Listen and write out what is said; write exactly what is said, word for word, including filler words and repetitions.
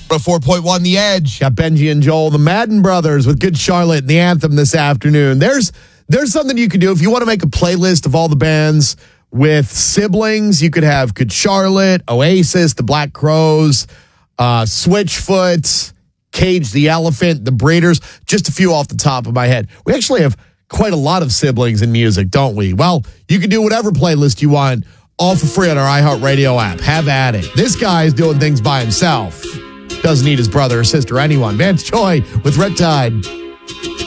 four point one The Edge. Got Benji and Joel, the Madden Brothers, with Good Charlotte and the Anthem this afternoon. There's there's something you could do. If you want to make a playlist of all the bands with siblings, you could have Good Charlotte, Oasis, the Black Crowes, uh, Switchfoot, Cage the Elephant, the Breeders, just a few off the top of my head. We actually have quite a lot of siblings in music, don't we? Well, you can do whatever playlist you want, all for free on our iHeartRadio app. Have at it. This guy is doing things by himself. Doesn't need his brother or sister or anyone. Vance Joy with Red Tide.